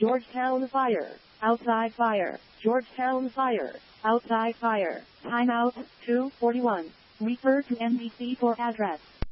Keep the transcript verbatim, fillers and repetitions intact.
Georgetown fire. Outside fire. Georgetown fire. Outside fire. Timeout, two forty-one. Refer to N B C for address.